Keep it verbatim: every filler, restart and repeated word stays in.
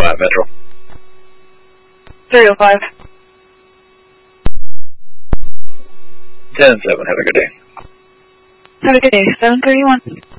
five, Metro. three oh five. ten seven, have a good day. Have a good day. seven thirty-one.